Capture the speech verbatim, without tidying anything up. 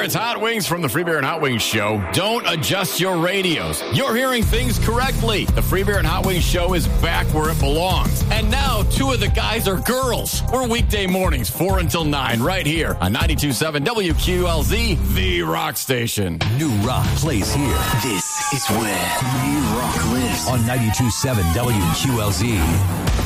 it's Hot Wings from the Free Beer and Hot Wings Show. Don't adjust your radios. You're hearing things correctly. The Free Beer and Hot Wings Show is back where it belongs. And now, two of the guys are girls. We're weekday mornings, four until nine, right here on ninety-two point seven W Q L Z, the rock station. New rock plays here. This is where new rock lives. On ninety-two point seven W Q L Z.